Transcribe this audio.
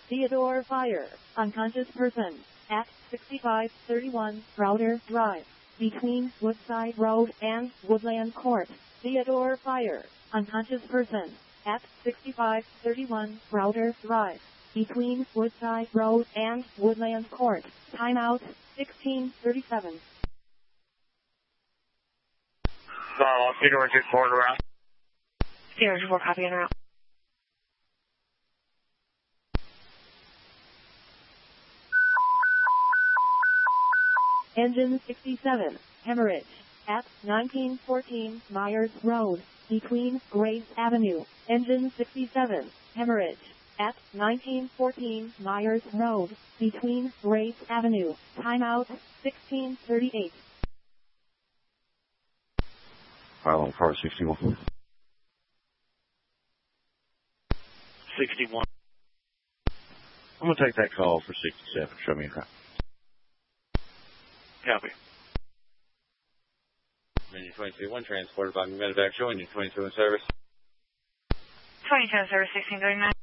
Theodore Fire, unconscious person, at 6531 Crowder Drive, between Woodside Road and Woodland Court. Theodore Fire, unconscious person, at 6531 Crowder Drive, between Woodside Road and Woodland Court. Timeout, 1637. Theodore 24 around. Theodore 24, copy en route. Engine 67, hemorrhage, at 1914 Myers Road, between Grace Avenue. Engine 67, hemorrhage, at 1914 Myers Road, between Grace Avenue. Timeout, 1638. File on car 61. 61. I'm going to take that call for 67. Show me a copy. Copy. Union 22-1 transported by medevac showing Union 22 in service. 22 in service, 1639.